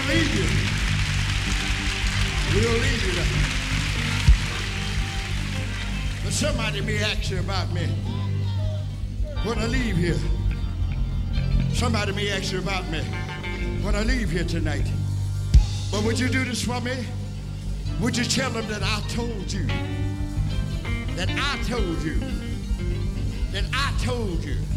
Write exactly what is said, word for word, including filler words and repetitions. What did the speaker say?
don't leave you. We don't leave you there. But somebody may ask you about me when I leave here. Somebody may ask you about me when I leave here tonight. But would you do this for me? Would you tell them that I told you? That I told you? That I told you?